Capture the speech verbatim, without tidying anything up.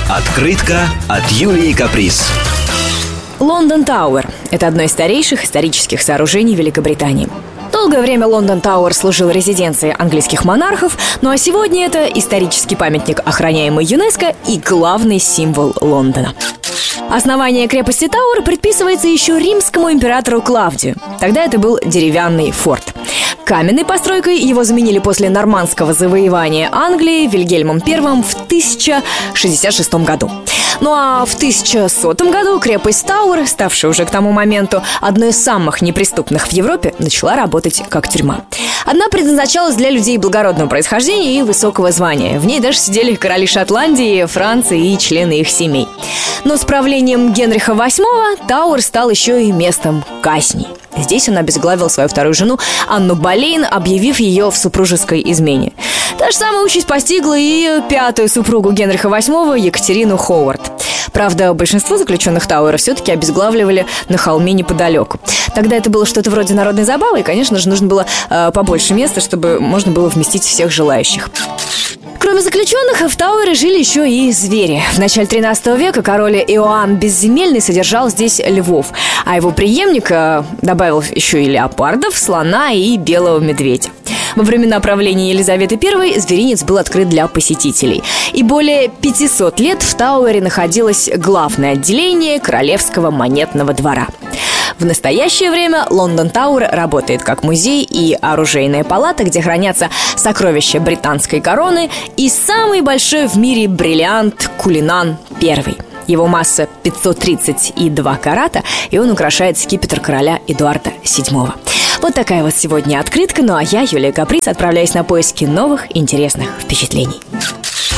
Открытка от Юлии Каприз. Лондон Тауэр – это одно из старейших исторических сооружений Великобритании. Долгое время Лондон Тауэр служил резиденцией английских монархов, ну а сегодня это исторический памятник, охраняемый ЮНЕСКО, и главный символ Лондона. Основание крепости Тауэр предписывается еще римскому императору Клавдию. Тогда это был деревянный форт. Каменной постройкой его заменили после нормандского завоевания Англии Вильгельмом Первым в тысяча шестьдесят шестом году. Ну а в тысяча сотом году крепость Тауэр, ставшая уже к тому моменту одной из самых неприступных в Европе, начала работать как тюрьма. Она предназначалась для людей благородного происхождения и высокого звания. В ней даже сидели короли Шотландии, Франции и члены их семей. Но с правлением Генриха Восьмого Тауэр стал еще и местом казней. Здесь он обезглавил свою вторую жену Анну Болейн, объявив ее в супружеской измене. Та же самая участь постигла и пятую супругу Генриха Восьмого, Екатерину Ховард. Правда, большинство заключенных Тауэра все-таки обезглавливали на холме неподалеку. Тогда это было что-то вроде народной забавы, и, конечно же, нужно было э, побольше места, чтобы можно было вместить всех желающих. Кроме заключенных, в Тауэре жили еще и звери. В начале тринадцатого века король Иоанн Безземельный содержал здесь львов, а его преемник э, добавил еще и леопардов, слона и белого медведя. Во времена правления Елизаветы Первой зверинец был открыт для посетителей. И более пятисот лет в Тауэре находилось главное отделение Королевского монетного двора. В настоящее время Лондон Тауэр работает как музей и оружейная палата, где хранятся сокровища британской короны и самый большой в мире бриллиант Кулинан Первый. Его масса пятьсот тридцать два карата, и он украшает скипетр короля Эдуарда Седьмого. Вот такая вот сегодня открытка. Ну а я, Юлия Каприз, отправляюсь на поиски новых интересных впечатлений.